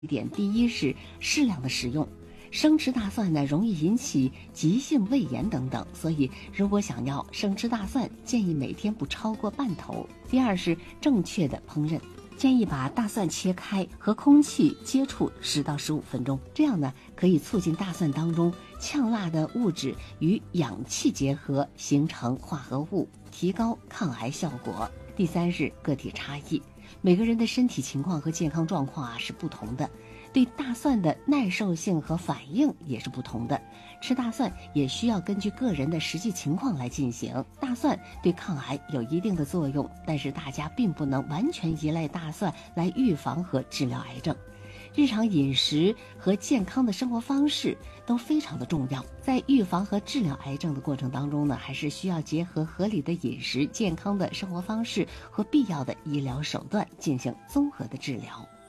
点，第一是适量的食用。生吃大蒜呢，容易引起急性胃炎等等，所以如果想要生吃大蒜，建议每天不超过半头。第二是正确的烹饪，建议把大蒜切开，和空气接触10到15分钟，这样呢可以促进大蒜当中呛辣的物质与氧气结合，形成化合物，提高抗癌效果。第三是个体差异，每个人的身体情况和健康状况是不同的，对大蒜的耐受性和反应也是不同的，吃大蒜也需要根据个人的实际情况来进行。大蒜对抗癌有一定的作用，但是大家并不能完全依赖大蒜来预防和治疗癌症。日常饮食和健康的生活方式都非常的重要，在预防和治疗癌症的过程当中呢，还是需要结合合理的饮食、健康的生活方式和必要的医疗手段进行综合的治疗。